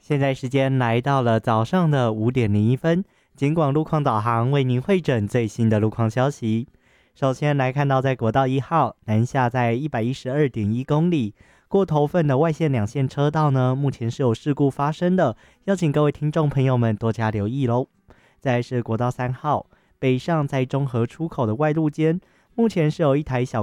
现在时间来到了早上的5:01，警广路况导航为您汇整最新的路况消息。首先来看到在国道1号南下在112.1公里，过头份的外线两线车道呢，目前是有事故发生的，邀请各位听众朋友们多加留意咯。再来是国道3号北上在中和出口的外路间，目前是有一台小